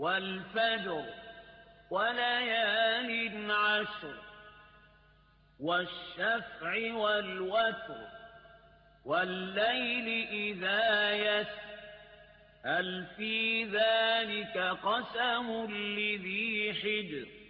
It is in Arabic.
والفجر وليال عشر والشفع والوتر والليل إذا يسر هل في ذلك قسم لذي حجر